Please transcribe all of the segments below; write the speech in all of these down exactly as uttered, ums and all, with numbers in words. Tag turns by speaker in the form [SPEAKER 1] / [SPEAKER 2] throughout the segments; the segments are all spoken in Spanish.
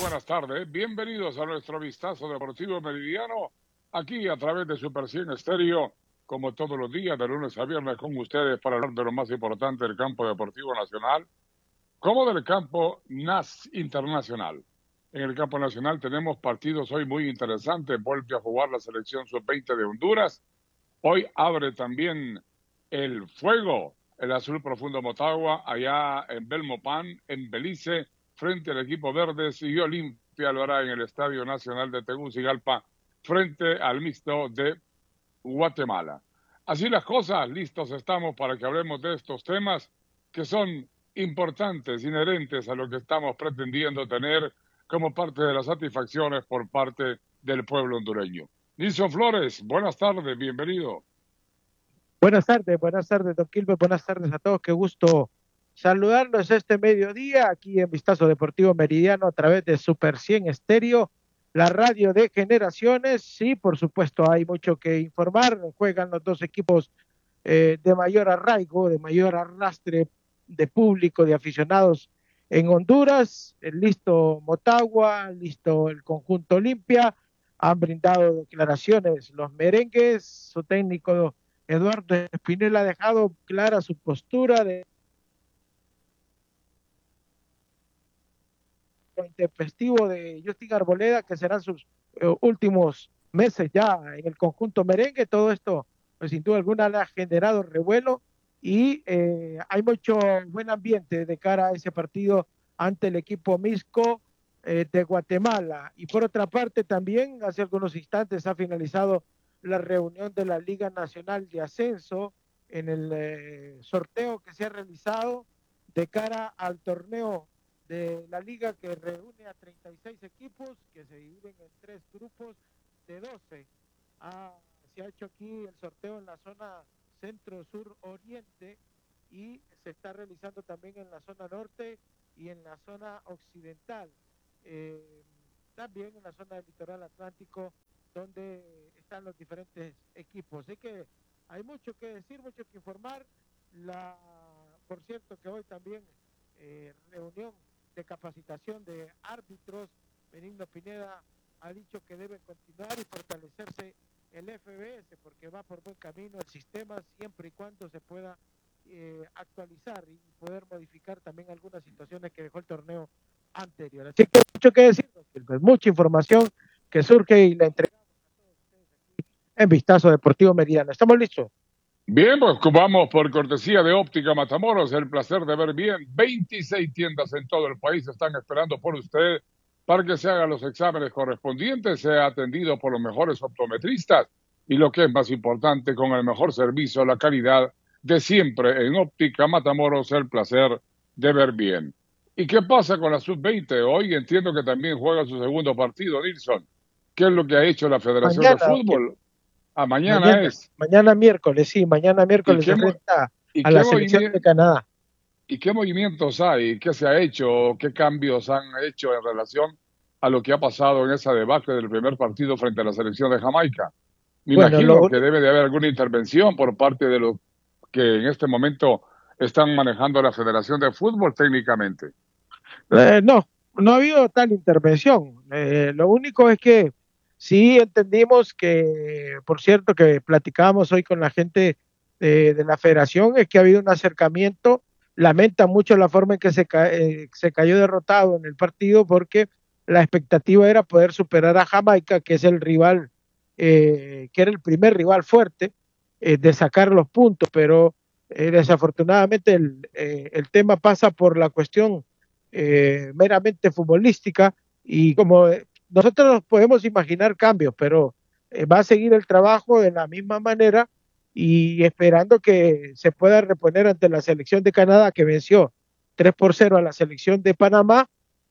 [SPEAKER 1] buenas tardes. Bienvenidos a nuestro vistazo deportivo meridiano, aquí a través de Super cien Estéreo, como todos los días, de lunes a viernes, con ustedes para hablar de lo más importante del campo deportivo nacional, como del campo nas internacional. En el campo nacional tenemos partidos hoy muy interesantes. Vuelve a jugar la selección sub veinte de Honduras. Hoy abre también el fuego, el azul profundo Motagua, allá en Belmopan, en Belice, frente al equipo Verdes, y Olimpia lo hará en el Estadio Nacional de Tegucigalpa, frente al mixto de Guatemala. Así las cosas, listos estamos para que hablemos de estos temas que son importantes, inherentes a lo que estamos pretendiendo tener como parte de las satisfacciones por parte del pueblo hondureño. Nilson Flores, buenas tardes, bienvenido.
[SPEAKER 2] Buenas tardes, buenas tardes, don Quilmes, buenas tardes a todos, qué gusto saludarlos este mediodía aquí en Vistazo Deportivo Meridiano a través de Super cien Estéreo, la radio de generaciones. Sí, por supuesto, hay mucho que informar. Juegan los dos equipos eh, de mayor arraigo, de mayor arrastre de público, de aficionados en Honduras. El listo Motagua, listo el conjunto Olimpia. Han brindado declaraciones los merengues, su técnico Eduardo Espinel ha dejado clara su postura de intempestivo de Justin Arboleda, que serán sus eh, últimos meses ya en el conjunto merengue. Todo esto, pues sin duda alguna, le ha generado revuelo y eh, hay mucho buen ambiente de cara a ese partido ante el equipo Misco eh, de Guatemala. Y por otra parte, también hace algunos instantes ha finalizado la reunión de la Liga Nacional de Ascenso en el eh, sorteo que se ha realizado de cara al torneo de la liga, que reúne a treinta y seis equipos que se dividen en tres grupos de doce. Ah, se ha hecho aquí el sorteo en la zona centro, sur, oriente, y se está realizando también en la zona norte y en la zona occidental, eh, también en la zona del litoral atlántico, donde están los diferentes equipos. Así que hay mucho que decir, mucho que informar. La, por cierto que hoy también eh, reunión de capacitación de árbitros. Benigno Pineda ha dicho que debe continuar y fortalecerse el F B S porque va por buen camino el sistema, siempre y cuando se pueda eh, actualizar y poder modificar también algunas situaciones que dejó el torneo anterior. Así que mucho que decir, pues mucha información que surge y la entregamos a todos ustedes aquí en Vistazo Deportivo Meridiano. ¿Estamos listos?
[SPEAKER 1] Bien, pues vamos por cortesía de Óptica Matamoros, el placer de ver bien. veintiséis tiendas en todo el país están esperando por usted para que se hagan los exámenes correspondientes, sea atendido por los mejores optometristas y, lo que es más importante, con el mejor servicio, la calidad de siempre. En Óptica Matamoros, el placer de ver bien. ¿Y qué pasa con la sub veinte? Hoy entiendo que también juega su segundo partido, Nilson. ¿Qué es lo que ha hecho la Federación
[SPEAKER 2] Mañana,
[SPEAKER 1] de Fútbol?
[SPEAKER 2] okay.
[SPEAKER 1] Ah, mañana,
[SPEAKER 2] mañana
[SPEAKER 1] es.
[SPEAKER 2] Mañana miércoles, sí, mañana miércoles se enfrenta
[SPEAKER 1] ¿Y
[SPEAKER 2] a
[SPEAKER 1] qué
[SPEAKER 2] la selección de Canadá.
[SPEAKER 1] ¿Y qué movimientos hay? ¿Qué se ha hecho? ¿Qué cambios han hecho en relación a lo que ha pasado en esa debacle del primer partido frente a la selección de Jamaica? Me
[SPEAKER 2] Bueno,
[SPEAKER 1] imagino
[SPEAKER 2] lo...
[SPEAKER 1] que debe de haber alguna intervención por parte de los que en este momento están manejando la Federación de Fútbol técnicamente.
[SPEAKER 2] Eh, no, no ha habido tal intervención. Eh, lo único es que sí entendimos que, por cierto, que platicábamos hoy con la gente de, de la federación, es que ha habido un acercamiento. Lamenta mucho la forma en que se, ca eh, se cayó derrotado en el partido, porque la expectativa era poder superar a Jamaica, que es el rival, eh, que era el primer rival fuerte, eh, de sacar los puntos, pero eh, desafortunadamente el, eh, el tema pasa por la cuestión Eh, meramente futbolística, y como eh, nosotros podemos imaginar cambios, pero eh, va a seguir el trabajo de la misma manera y esperando que se pueda reponer ante la selección de Canadá, que venció tres por cero a la selección de Panamá,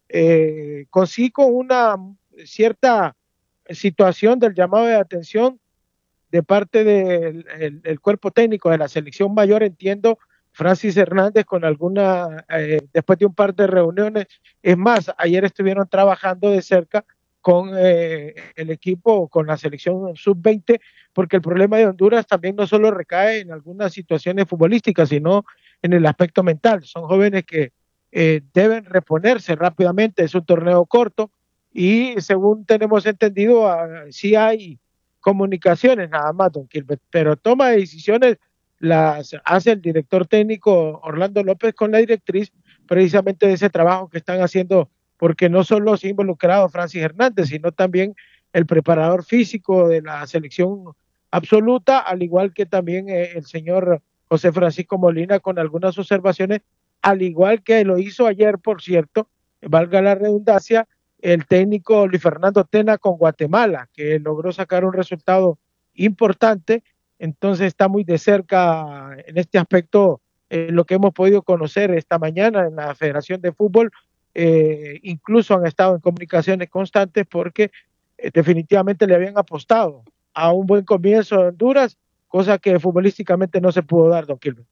[SPEAKER 2] eh, consigo con una cierta situación del llamado de atención de parte del el, el cuerpo técnico de la selección mayor. Entiendo Francis Hernández con alguna, eh, después de un par de reuniones, es más, ayer estuvieron trabajando de cerca con eh, el equipo, con la selección sub veinte, porque el problema de Honduras también no solo recae en algunas situaciones futbolísticas, sino en el aspecto mental. Son jóvenes que eh, deben reponerse rápidamente, es un torneo corto, y según tenemos entendido, uh, sí hay comunicaciones nada más, don Gilbert, pero toma de decisiones las hace el director técnico Orlando López con la directriz precisamente de ese trabajo que están haciendo, porque no solo se ha involucrado Francis Hernández, sino también el preparador físico de la selección absoluta, al igual que también eh, el señor José Francisco Molina con algunas observaciones, al igual que lo hizo ayer, por cierto, valga la redundancia, el técnico Luis Fernando Tena con Guatemala, que logró sacar un resultado importante. Entonces está muy de cerca en este aspecto eh, lo que hemos podido conocer esta mañana en la Federación de Fútbol. Eh, incluso han estado en comunicaciones constantes porque eh, definitivamente le habían apostado a un buen comienzo de Honduras, cosa que futbolísticamente no se pudo dar, don Kilvin.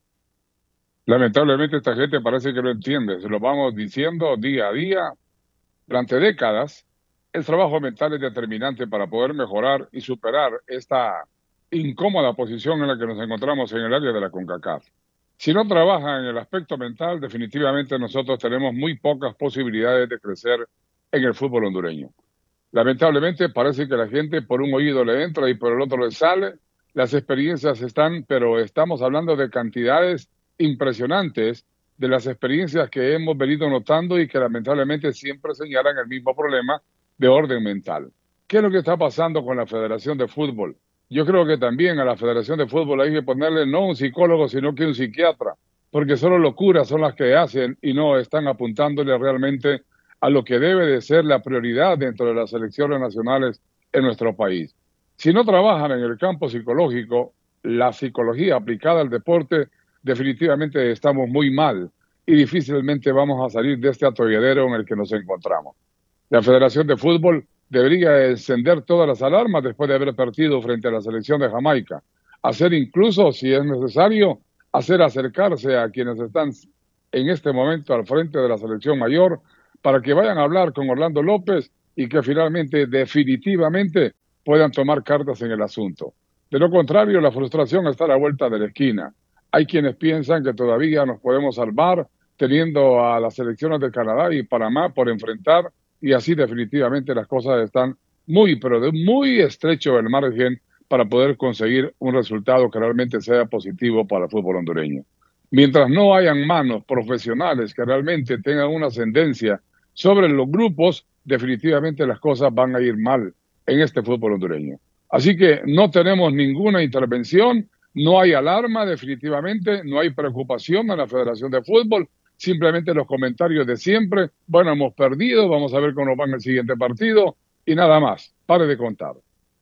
[SPEAKER 1] Lamentablemente esta gente parece que no entiende, se lo vamos diciendo día a día. Durante décadas, el trabajo mental es determinante para poder mejorar y superar esta incómoda posición en la que nos encontramos en el área de la CONCACAF. Si no trabaja en el aspecto mental, definitivamente nosotros tenemos muy pocas posibilidades de crecer en el fútbol hondureño. Lamentablemente parece que la gente por un oído le entra y por el otro le sale. Las experiencias están, pero estamos hablando de cantidades impresionantes de las experiencias que hemos venido notando y que lamentablemente siempre señalan el mismo problema de orden mental. ¿Qué es lo que está pasando con la Federación de Fútbol? Yo creo que también a la Federación de Fútbol hay que ponerle no un psicólogo, sino que un psiquiatra, porque solo locuras son las que hacen y no están apuntándole realmente a lo que debe de ser la prioridad dentro de las selecciones nacionales en nuestro país. Si no trabajan en el campo psicológico, la psicología aplicada al deporte, definitivamente estamos muy mal y difícilmente vamos a salir de este atolladero en el que nos encontramos. La Federación de Fútbol debería encender todas las alarmas después de haber partido frente a la selección de Jamaica. Hacer incluso, si es necesario, hacer acercarse a quienes están en este momento al frente de la selección mayor para que vayan a hablar con Orlando López y que finalmente, definitivamente, puedan tomar cartas en el asunto. De lo contrario, la frustración está a la vuelta de la esquina. Hay quienes piensan que todavía nos podemos salvar teniendo a las selecciones de Canadá y Panamá por enfrentar, y así definitivamente las cosas están muy, pero de muy estrecho el margen para poder conseguir un resultado que realmente sea positivo para el fútbol hondureño. Mientras no hayan manos profesionales que realmente tengan una ascendencia sobre los grupos, definitivamente las cosas van a ir mal en este fútbol hondureño. Así que no tenemos ninguna intervención, no hay alarma definitivamente, no hay preocupación en la Federación de Fútbol, simplemente los comentarios de siempre, bueno, hemos perdido, vamos a ver cómo nos va en el siguiente partido y nada más, pare de contar.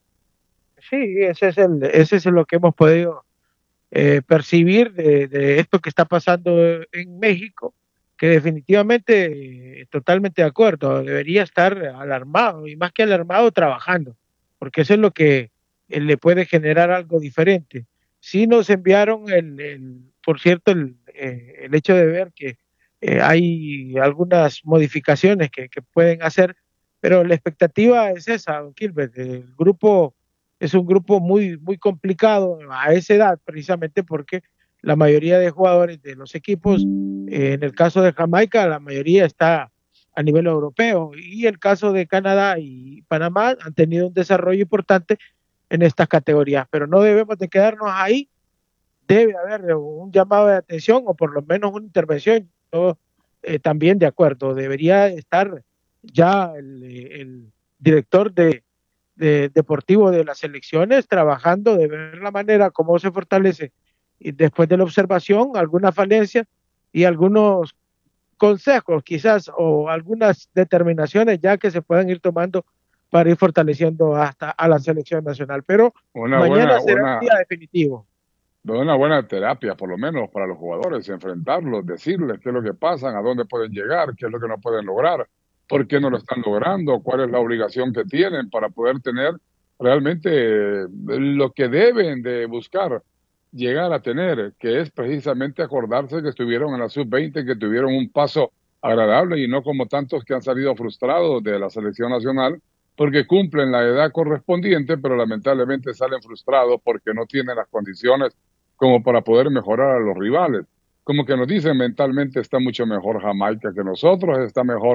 [SPEAKER 2] Sí, ese es, el, ese es lo que hemos podido eh, percibir de, de esto que está pasando en México, que definitivamente, eh, totalmente de acuerdo, debería estar alarmado y más que alarmado, trabajando, porque eso es lo que eh, le puede generar algo diferente. Sí nos enviaron, el, el por cierto, el, eh, el hecho de ver que eh, hay algunas modificaciones que, que pueden hacer, pero la expectativa es esa, don Gilbert, el grupo es un grupo muy, muy complicado a esa edad, precisamente porque la mayoría de jugadores de los equipos, eh, en el caso de Jamaica, la mayoría está a nivel europeo, y el caso de Canadá y Panamá han tenido un desarrollo importante en estas categorías, pero no debemos de quedarnos ahí, debe haber un llamado de atención o por lo menos una intervención. Yo eh, también de acuerdo, debería estar ya el, el director de de, deportivo de las selecciones, trabajando de ver la manera como se fortalece y después de la observación, algunas falencias y algunos consejos quizás o algunas determinaciones ya que se puedan ir tomando para ir fortaleciendo hasta a la selección nacional. Pero
[SPEAKER 1] una
[SPEAKER 2] mañana
[SPEAKER 1] buena,
[SPEAKER 2] será
[SPEAKER 1] una,
[SPEAKER 2] el día definitivo.
[SPEAKER 1] una buena terapia, por lo menos para los jugadores, enfrentarlos, decirles qué es lo que pasa, a dónde pueden llegar, qué es lo que no pueden lograr, por qué no lo están logrando, cuál es la obligación que tienen para poder tener realmente eh, lo que deben de buscar llegar a tener, que es precisamente acordarse que estuvieron en la sub veinte, que tuvieron un paso agradable y no como tantos que han salido frustrados de la selección nacional porque cumplen la edad correspondiente, pero lamentablemente salen frustrados porque no tienen las condiciones como para poder mejorar a los rivales. Como que nos dicen mentalmente está mucho mejor Jamaica que nosotros, está mejor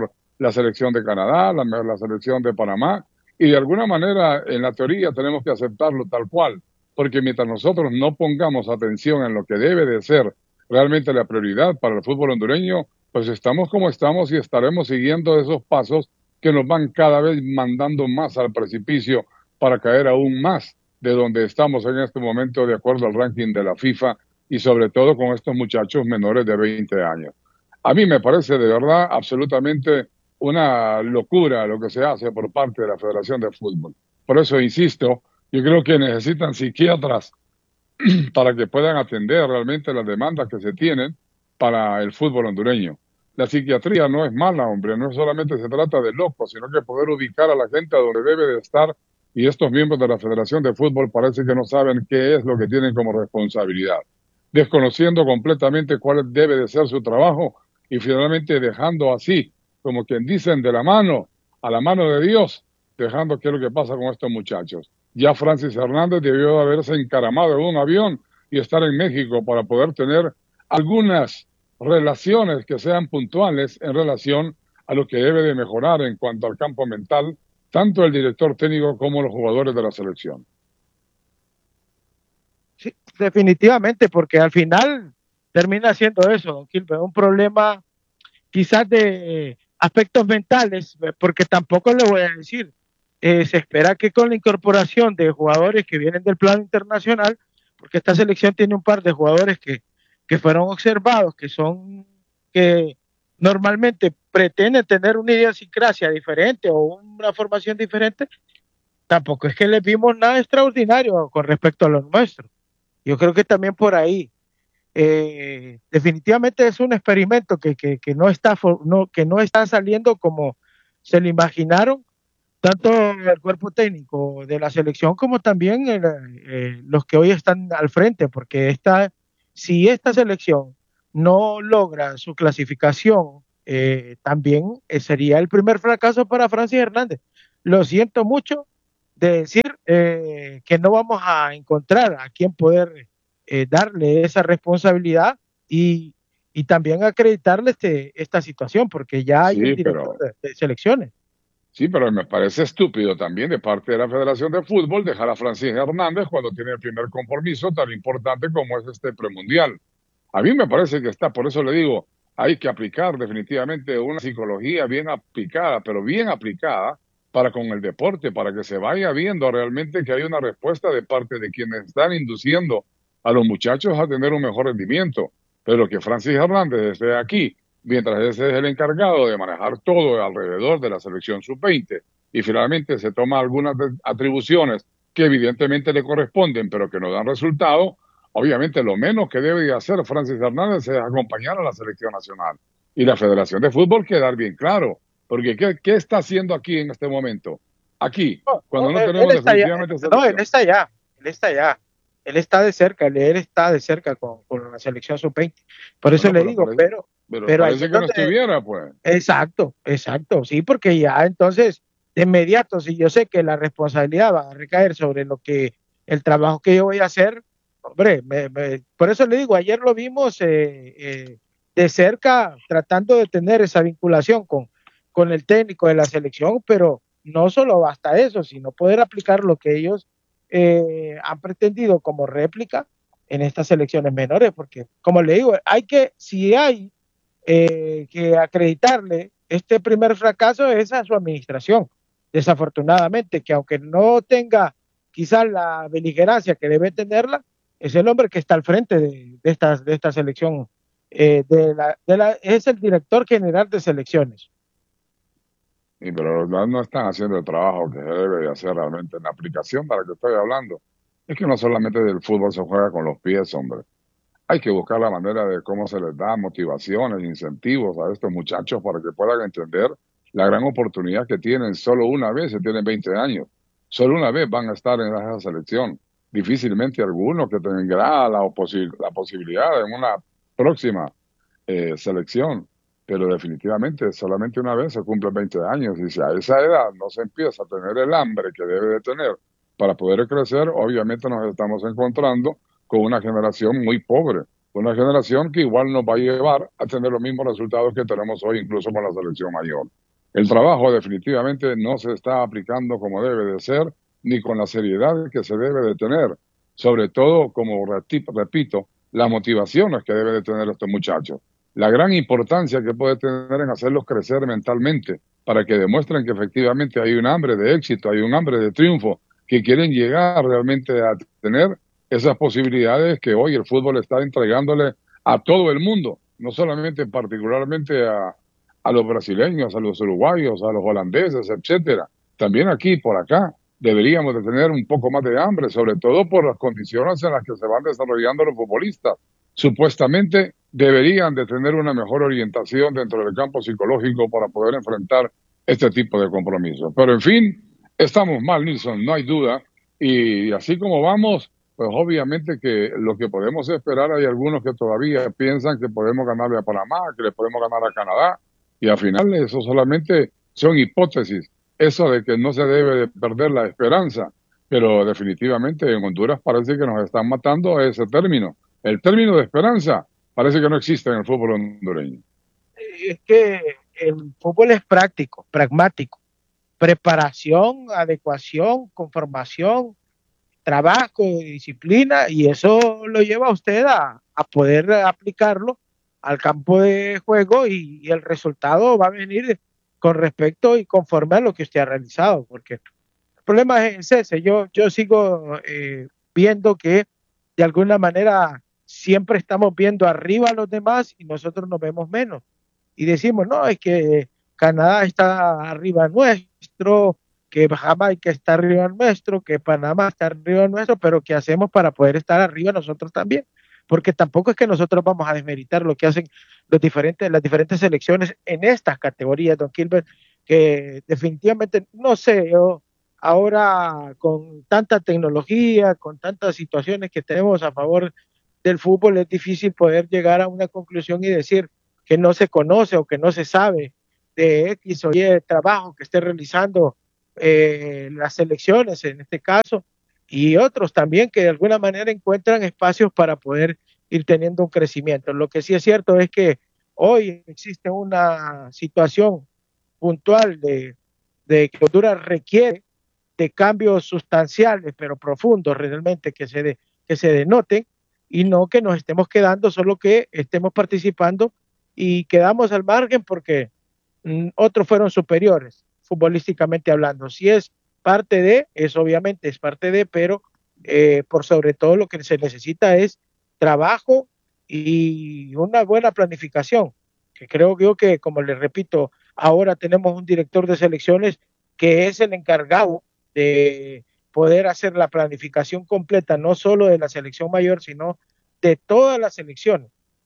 [SPEAKER 1] la selección de Canadá, la, la selección de Panamá, y de alguna manera, en la teoría, tenemos que aceptarlo tal cual, porque mientras nosotros no pongamos atención en lo que debe de ser realmente la prioridad para el fútbol hondureño, pues estamos como estamos y estaremos siguiendo esos pasos que nos van cada vez mandando más al precipicio para caer aún más de donde estamos en este momento de acuerdo al ranking de la FIFA y sobre todo con estos muchachos menores de veinte años. A mí me parece de verdad absolutamente una locura lo que se hace por parte de la Federación de Fútbol. Por eso insisto, yo creo que necesitan psiquiatras para que puedan atender realmente las demandas que se tienen para el fútbol hondureño. La psiquiatría no es mala, hombre, no solamente se trata de locos, sino que poder ubicar a la gente a donde debe de estar, y estos miembros de la Federación de Fútbol parece que no saben qué es lo que tienen como responsabilidad, desconociendo completamente cuál debe de ser su trabajo y finalmente dejando así, como quien dicen, de la mano a la mano de Dios, dejando qué es lo que pasa con estos muchachos. Ya Francis Hernández debió de haberse encaramado en un avión y estar en México para poder tener algunas relaciones que sean puntuales en relación a lo que debe de mejorar en cuanto al campo mental, tanto el director técnico como los jugadores de la selección.
[SPEAKER 2] Sí, definitivamente, porque al final termina siendo eso, don Gilbert, un problema quizás de aspectos mentales, porque tampoco le voy a decir, eh, se espera que con la incorporación de jugadores que vienen del plano internacional, porque esta selección tiene un par de jugadores que, que fueron observados, que son, que normalmente pretenden tener una idiosincrasia diferente o una formación diferente, tampoco es que les vimos nada extraordinario con respecto a lo nuestro. Yo creo que también por ahí, eh, definitivamente es un experimento que, que, que, no está, no, que no está saliendo como se lo imaginaron, tanto el cuerpo técnico de la selección como también el, eh, los que hoy están al frente, porque esta, si esta selección no logra su clasificación, eh, también eh, sería el primer fracaso para Francis Hernández. Lo siento mucho de decir eh, que no vamos a encontrar a quien poder eh, darle esa responsabilidad y, y también acreditarle este, esta situación, porque ya hay
[SPEAKER 1] Sí,
[SPEAKER 2] un director
[SPEAKER 1] pero
[SPEAKER 2] de, de selecciones.
[SPEAKER 1] Sí, pero me parece estúpido también de parte de la Federación de Fútbol dejar a Francis Hernández cuando tiene el primer compromiso tan importante como es este premundial. A mí me parece que está, por eso le digo, hay que aplicar definitivamente una psicología bien aplicada, pero bien aplicada para con el deporte, para que se vaya viendo realmente que hay una respuesta de parte de quienes están induciendo a los muchachos a tener un mejor rendimiento. Pero que Francis Hernández esté aquí mientras ese es el encargado de manejar todo alrededor de la selección sub veinte y finalmente se toma algunas atribuciones que evidentemente le corresponden pero que no dan resultado, obviamente lo menos que debe hacer Francis Hernández es acompañar a la selección nacional y la Federación de Fútbol quedar bien claro, porque ¿qué, qué está haciendo aquí en este momento? Aquí,
[SPEAKER 2] No,
[SPEAKER 1] cuando
[SPEAKER 2] no,
[SPEAKER 1] no
[SPEAKER 2] él, él
[SPEAKER 1] tenemos
[SPEAKER 2] está allá,
[SPEAKER 1] definitivamente
[SPEAKER 2] no, él
[SPEAKER 1] selección.
[SPEAKER 2] está allá, él está allá, él está de cerca, él, él está de cerca con, con la selección sub veinte, por eso
[SPEAKER 1] Bueno,
[SPEAKER 2] le
[SPEAKER 1] pero
[SPEAKER 2] digo,
[SPEAKER 1] parece,
[SPEAKER 2] pero,
[SPEAKER 1] pero
[SPEAKER 2] pero ahí
[SPEAKER 1] parece
[SPEAKER 2] es
[SPEAKER 1] que no
[SPEAKER 2] donde,
[SPEAKER 1] estuviera, pues.
[SPEAKER 2] exacto, exacto, sí, porque ya entonces, de inmediato, si yo sé que la responsabilidad va a recaer sobre lo que, el trabajo que yo voy a hacer, hombre, me, me, por eso le digo, ayer lo vimos eh, eh, de cerca, tratando de tener esa vinculación con, con el técnico de la selección, pero no solo basta eso, sino poder aplicar lo que ellos eh, han pretendido como réplica en estas selecciones menores, porque como le digo, hay que, si hay eh, que acreditarle este primer fracaso es a su administración, desafortunadamente, que aunque no tenga quizás la beligerancia que debe tenerla, es el hombre que está al frente de, de, esta, de esta selección, eh, de la, de la, es el director general de selecciones.
[SPEAKER 1] Sí, pero no, no están haciendo el trabajo que se debe de hacer realmente en la aplicación para que estoy hablando. Es que no solamente del fútbol se juega con los pies, hombre. Hay que buscar la manera de cómo se les da motivaciones, incentivos a estos muchachos para que puedan entender la gran oportunidad que tienen solo una vez, se tienen veinte años. Solo una vez van a estar en esa selección. Difícilmente alguno que tendrá la, posi- la posibilidad en una próxima eh, selección, pero definitivamente solamente una vez se cumplen veinte años y si a esa edad no se empieza a tener el hambre que debe de tener para poder crecer, obviamente nos estamos encontrando con una generación muy pobre, una generación que igual nos va a llevar a tener los mismos resultados que tenemos hoy incluso con la selección mayor. El trabajo definitivamente no se está aplicando como debe de ser, ni con la seriedad que se debe de tener. Sobre todo, como repito, las motivaciones que deben de tener estos muchachos. La gran importancia que puede tener en hacerlos crecer mentalmente para que demuestren que efectivamente hay un hambre de éxito, hay un hambre de triunfo, que quieren llegar realmente a tener esas posibilidades que hoy el fútbol está entregándole a todo el mundo, no solamente particularmente a, a los brasileños, a los uruguayos, a los holandeses, etcétera. También aquí, por acá, deberíamos de tener un poco más de hambre, sobre todo por las condiciones en las que se van desarrollando los futbolistas. Supuestamente deberían de tener una mejor orientación dentro del campo psicológico para poder enfrentar este tipo de compromisos. Pero en fin, estamos mal, Nilsson, no hay duda. Y así como vamos, pues obviamente que lo que podemos esperar, hay algunos que todavía piensan que podemos ganarle a Panamá, que le podemos ganar a Canadá, y al final eso solamente son hipótesis. Eso de que no se debe de perder la esperanza, pero definitivamente en Honduras parece que nos están matando a ese término. El término de esperanza parece que no existe en el fútbol hondureño.
[SPEAKER 2] Es que el fútbol es práctico, pragmático. Preparación, adecuación, conformación, trabajo, disciplina, y eso lo lleva a usted a, a poder aplicarlo al campo de juego y, y el resultado va a venir con respecto y conforme a lo que usted ha realizado, porque el problema es ese. Yo, yo sigo eh, viendo que de alguna manera siempre estamos viendo arriba a los demás y nosotros nos vemos menos. Y decimos, no, es que Canadá está arriba nuestro, que Jamaica está arriba nuestro, que Panamá está arriba nuestro, pero ¿qué hacemos para poder estar arriba nosotros también? Porque tampoco es que nosotros vamos a desmeritar lo que hacen los diferentes, las diferentes selecciones en estas categorías, don Gilbert, que definitivamente, no sé, yo ahora con tanta tecnología, con tantas situaciones que tenemos a favor del fútbol, es difícil poder llegar a una conclusión y decir que no se conoce o que no se sabe de X o Y trabajo que esté realizando eh, las selecciones en este caso, y otros también que de alguna manera encuentran espacios para poder ir teniendo un crecimiento. Lo que sí es cierto es que hoy existe una situación puntual de, de que Honduras requiere de cambios sustanciales, pero profundos realmente que se, de, que se denoten, y no que nos estemos quedando, solo que estemos participando y quedamos al margen porque mm, otros fueron superiores, futbolísticamente hablando. Si es parte de, es obviamente es parte de, pero eh, por sobre todo lo que se necesita es trabajo y una buena planificación, que creo yo que, como les repito, ahora tenemos un director de selecciones que es el encargado de poder hacer la planificación completa, no solo de la selección mayor, sino de todas las selecciones.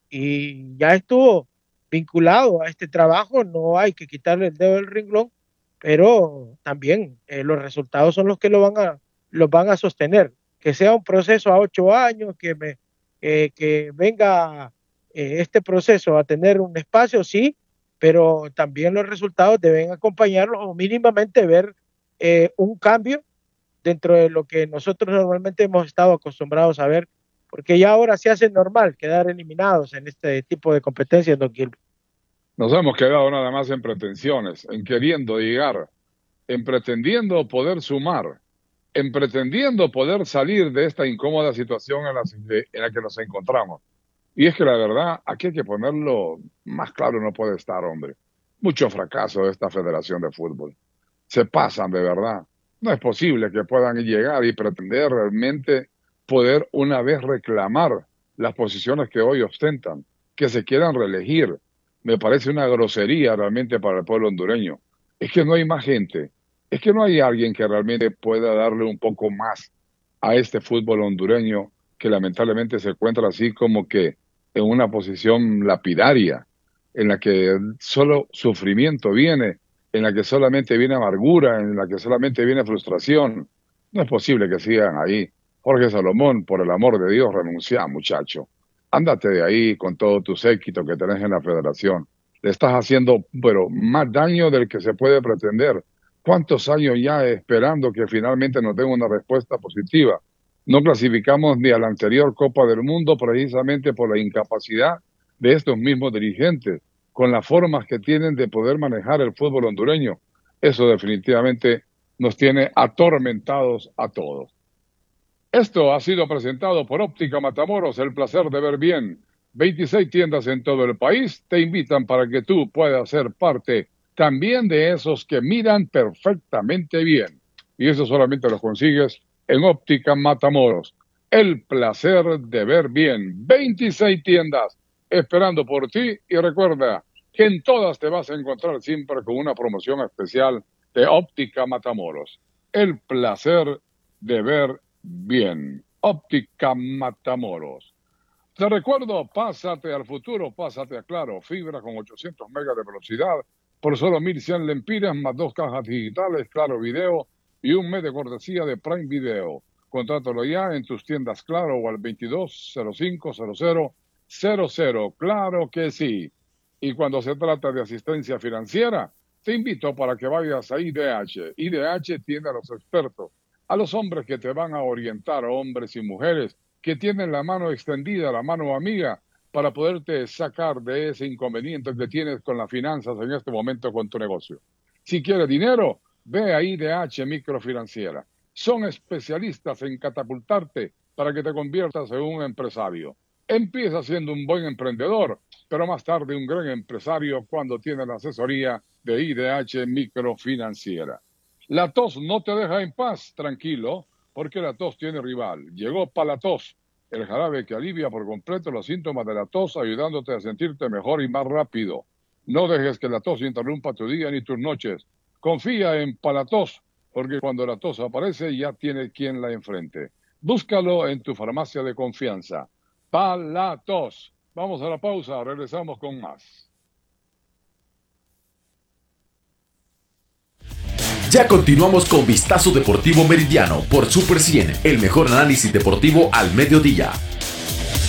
[SPEAKER 2] Y ya estuvo vinculado a este trabajo, no hay que quitarle el dedo del renglón, pero también eh, los resultados son los que lo van a, los van a sostener. Que sea un proceso a ocho años, que, me, eh, que venga eh, este proceso a tener un espacio, sí, pero también los resultados deben acompañarlos o mínimamente ver eh, un cambio dentro de lo que nosotros normalmente hemos estado acostumbrados a ver, porque ya ahora se hace normal quedar eliminados en este tipo de competencias, don Gilbert.
[SPEAKER 1] Nos hemos quedado nada más en pretensiones, en queriendo llegar, en pretendiendo poder sumar, en pretendiendo poder salir de esta incómoda situación en la, en la que nos encontramos. Y es que la verdad, aquí hay que ponerlo más claro, no puede estar, hombre. Mucho fracaso de esta Federación de Fútbol. Se pasan de verdad. No es posible que puedan llegar y pretender realmente poder una vez reclamar las posiciones que hoy ostentan, que se quieran reelegir. Me parece una grosería realmente para el pueblo hondureño. Es que no hay más gente, es que no hay alguien que realmente pueda darle un poco más a este fútbol hondureño que lamentablemente se encuentra así como que en una posición lapidaria, en la que solo sufrimiento viene, en la que solamente viene amargura, en la que solamente viene frustración. No es posible que sigan ahí. Jorge Salomón, por el amor de Dios, renuncia, muchacho. Ándate de ahí con todo tu séquito que tenés en la federación. Le estás haciendo, pero más daño del que se puede pretender. ¿Cuántos años ya esperando que finalmente nos den una respuesta positiva? No clasificamos ni a la anterior Copa del Mundo precisamente por la incapacidad de estos mismos dirigentes. con las formas que tienen de poder manejar el fútbol hondureño. Eso definitivamente nos tiene atormentados a todos. Esto ha sido presentado por Óptica Matamoros, el placer de ver bien. veintiséis tiendas en todo el país te invitan para que tú puedas ser parte también de esos que miran perfectamente bien. Y eso solamente lo consigues en Óptica Matamoros. El placer de ver bien. veintiséis tiendas esperando por ti, y recuerda que en todas te vas a encontrar siempre con una promoción especial de Óptica Matamoros. El placer de ver bien. Óptica Matamoros. Te recuerdo, pásate al futuro, pásate a Claro, fibra con ochocientos megas de velocidad por solo mil cien lempiras, más dos cajas digitales, Claro Video y un mes de cortesía de Prime Video. Contrátalo ya en tus tiendas Claro o al veintidós cero cinco cero cero cero cero. Claro que sí. Y cuando se trata de asistencia financiera, te invito para que vayas a I D H. I D H tiene a los expertos, a los hombres que te van a orientar, hombres y mujeres que tienen la mano extendida, la mano amiga, para poderte sacar de ese inconveniente que tienes con las finanzas en este momento con tu negocio. Si quieres dinero, ve a I D H Microfinanciera. Son especialistas en catapultarte para que te conviertas en un empresario. Empieza siendo un buen emprendedor, pero más tarde un gran empresario cuando tienes la asesoría de I D H Microfinanciera. La tos no te deja en paz, tranquilo, porque la tos tiene rival. Llegó Palatos, el jarabe que alivia por completo los síntomas de la tos, ayudándote a sentirte mejor y más rápido. No dejes que la tos interrumpa tu día ni tus noches. Confía en Palatos, porque cuando la tos aparece ya tiene quien la enfrente. Búscalo en tu farmacia de confianza. Palatos. Vamos a la pausa, regresamos con más.
[SPEAKER 3] Ya continuamos con Vistazo Deportivo Meridiano por Super cien, el mejor análisis deportivo al mediodía.